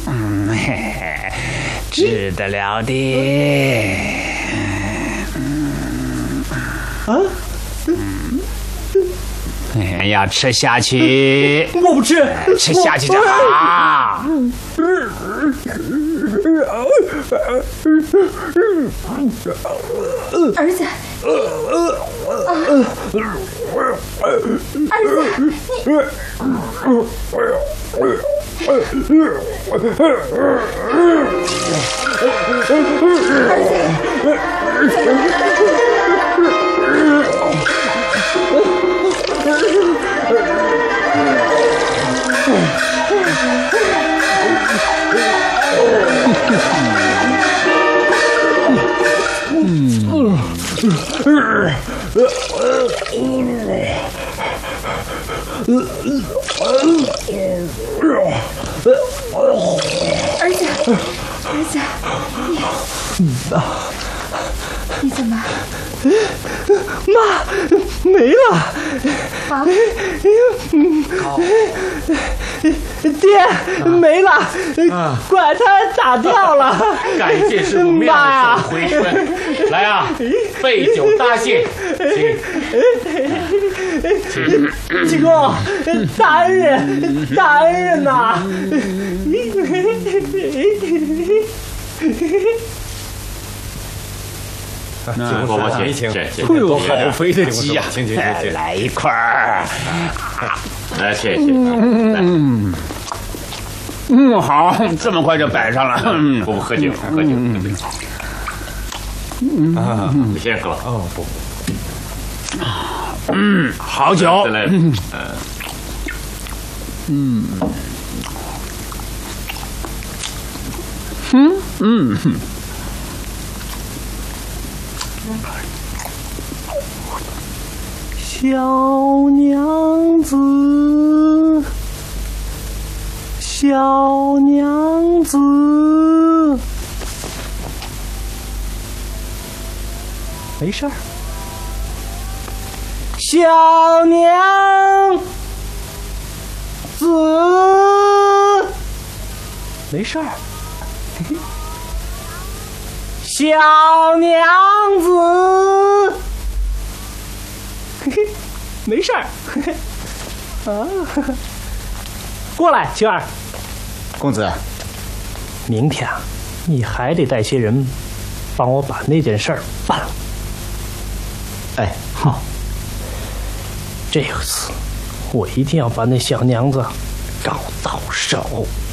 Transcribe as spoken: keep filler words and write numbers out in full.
嗯，嘿嘿，治得了的。啊？嗯，要吃下去。 我不吃， 吃下去就好。 儿子，儿子，儿子，儿子，你你怎么？ 妈，没了！ 啊？ 爹，没了！啊、拐胎打掉了！ 感谢师傅妙手回春！来啊，备酒答谢，请。 济公，大恩人，大恩人呐！ 请伯伯请，请， 哎呦，好肥的鸡呀！ 请，请，请， 来一块儿。 来，谢谢。 嗯嗯，好，这么快就摆上了。 嗯，伯伯喝酒，喝酒，喝酒。啊，你先喝。哦，不。 嗯，好酒。 再来。 嗯。嗯嗯。 小娘子，小娘子，没事儿。小娘子，没事儿。小娘子。嘿嘿，没事儿。啊，过来，晴儿。 公子， 明天啊，你还得带些人帮我把那件事儿办了。 哎， 好。这次我一定要把那小娘子搞到手。